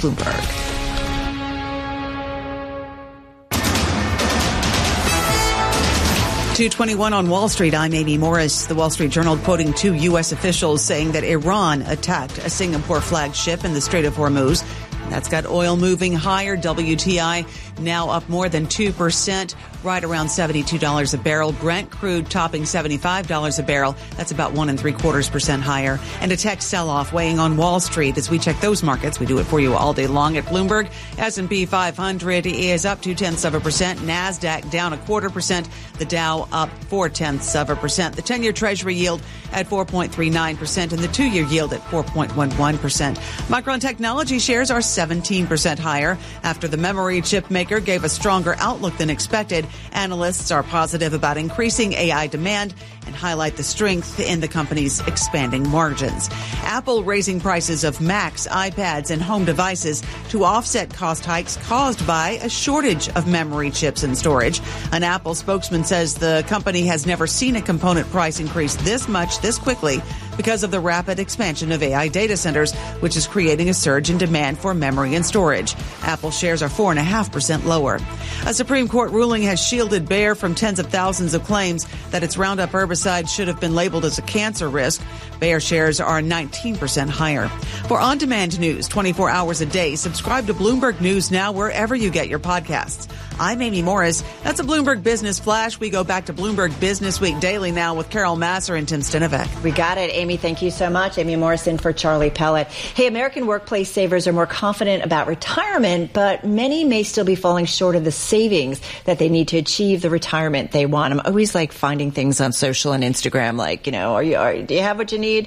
Bloomberg. $2:21 on Wall Street. I'm Amy Morris. The Wall Street Journal quoting two U.S. officials saying that Iran attacked a Singapore flagged ship in the Strait of Hormuz. That's got oil moving higher. WTI now up more than 2%, right around $72 a barrel. Brent crude topping $75 a barrel. That's about 1.75% higher. And a tech sell-off weighing on Wall Street as we check those markets. We do it for you all day long at Bloomberg. S&P 500 is up 0.2%. NASDAQ down 0.25%. The Dow up 0.4%. The 10-year Treasury yield at 4.39% and the 2-year yield at 4.11%. Micron Technology shares are 17% higher after the memory chip maker gave a stronger outlook than expected. Analysts are positive about increasing AI demand and highlight the strength in the company's expanding margins. Apple raising prices of Macs, iPads, and home devices to offset cost hikes caused by a shortage of memory chips and storage. An Apple spokesman says the company has never seen a component price increase this much this quickly because of the rapid expansion of AI data centers, which is creating a surge in demand for memory and storage. Apple shares are 4.5% lower. A Supreme Court ruling has shielded Bayer from tens of thousands of claims that its Roundup herbicide should have been labeled as a cancer risk. Bayer shares are 19% higher. For on-demand news 24 hours a day, subscribe to Bloomberg News Now wherever you get your podcasts. I'm Amy Morris. That's a Bloomberg Business Flash. We go back to Bloomberg Business Week Daily now with Carol Masser and Tim Stinovec. We got it, Amy. Thank you so much. Amy Morris in for Charlie Pellet. Hey, American workplace savers are more confident about retirement, but many may still be falling short of the savings that they need to achieve the retirement they want. I'm always like finding things on social and Instagram, like, do you have what you need?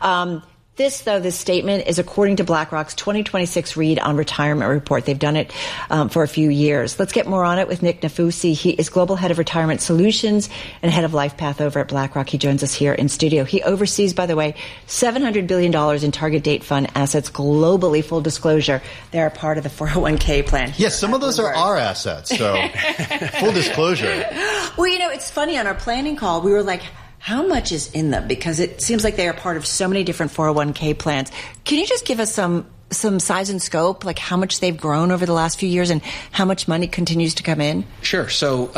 This statement is according to BlackRock's 2026 read on retirement report. They've done it for a few years. Let's get more on it with Nick Nafusi. He is Global Head of Retirement Solutions and Head of LifePath over at BlackRock. He joins us here in studio. He oversees, by the way, $700 billion in target date fund assets globally. Full disclosure, they're a part of the 401k plan. Yes, some of those are our assets, so full disclosure. Well, it's funny. On our planning call, we were like, how much is in them? Because it seems like they are part of so many different 401k plans. Can you just give us some size and scope, like how much they've grown over the last few years and how much money continues to come in? Sure. So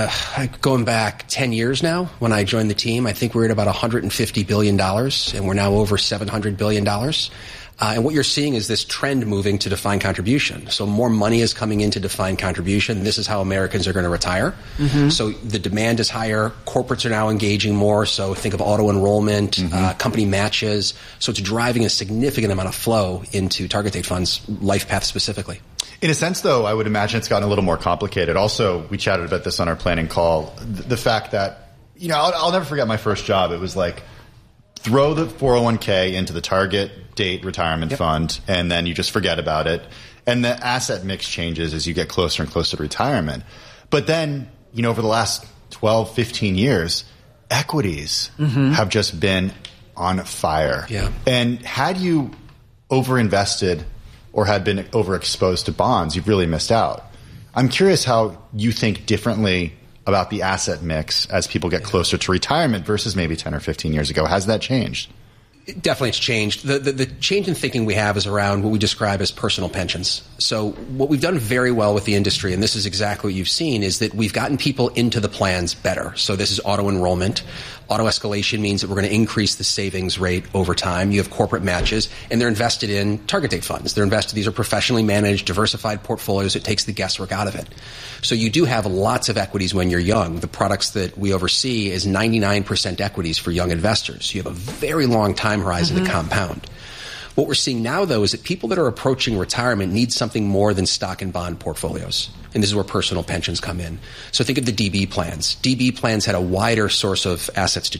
going back 10 years now, when I joined the team, I think we're at about $150 billion, and we're now over $700 billion. And what you're seeing is this trend moving to defined contribution. So more money is coming into defined contribution. This is how Americans are going to retire. Mm-hmm. So the demand is higher. Corporates are now engaging more. So think of auto enrollment, company matches. So it's driving a significant amount of flow into target date funds, LifePath specifically. In a sense, though, I would imagine it's gotten a little more complicated. Also, we chatted about this on our planning call. The fact that, I'll never forget my first job. It was like, throw the 401k into the target date retirement fund, and then you just forget about it. And the asset mix changes as you get closer and closer to retirement. But then, over the last 12, 15 years, equities have just been on fire. Yeah. And had you overinvested or had been overexposed to bonds, you've really missed out. I'm curious how you think differently about the asset mix as people get closer to retirement versus maybe 10 or 15 years ago. Has that changed? Definitely it's changed. The change in thinking we have is around what we describe as personal pensions. So what we've done very well with the industry, and this is exactly what you've seen, is that we've gotten people into the plans better. So this is auto enrollment. Auto escalation means that we're going to increase the savings rate over time. You have corporate matches, and they're invested in target date funds. These are professionally managed, diversified portfolios. It takes the guesswork out of it. So you do have lots of equities when you're young. The products that we oversee is 99% equities for young investors. You have a very long time horizon to compound. What we're seeing now, though, is that people that are approaching retirement need something more than stock and bond portfolios. And this is where personal pensions come in. So think of the DB plans. DB plans had a wider source of assets to